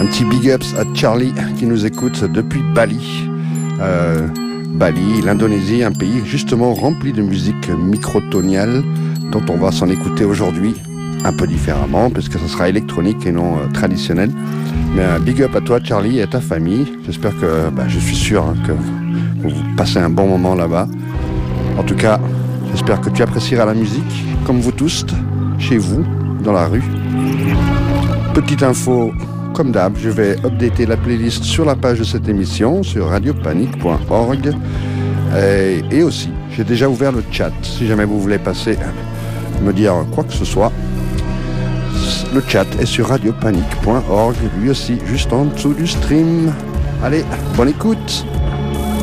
Un petit big ups à Charlie qui nous écoute depuis Bali. Bali, l'Indonésie, un pays justement rempli de musique microtoniale dont on va s'en écouter aujourd'hui un peu différemment puisque ça sera électronique et non traditionnel. Mais un big up à toi Charlie et à ta famille. J'espère que, je suis sûr que vous passez un bon moment là-bas. En tout cas, j'espère que tu apprécieras la musique comme vous tous, chez vous, dans la rue. Petite info, comme d'hab, je vais updater la playlist sur la page de cette émission, sur radiopanique.org. Et aussi, j'ai déjà ouvert le chat. Si jamais vous voulez passer, me dire quoi que ce soit, le chat est sur radiopanique.org, lui aussi, juste en dessous du stream. Allez, bonne écoute!